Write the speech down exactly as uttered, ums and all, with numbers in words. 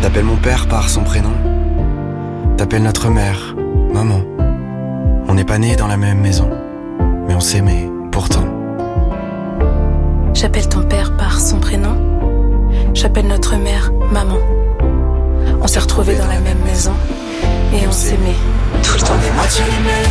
T'appelles mon père par son prénom. T'appelles notre mère, maman. On n'est pas nés dans la même maison, mais on s'aimait pourtant. J'appelle ton père par son prénom. J'appelle notre mère maman. On s'est retrouvés dans la même maison et on s'aimait tout le temps. On est moitié humaine,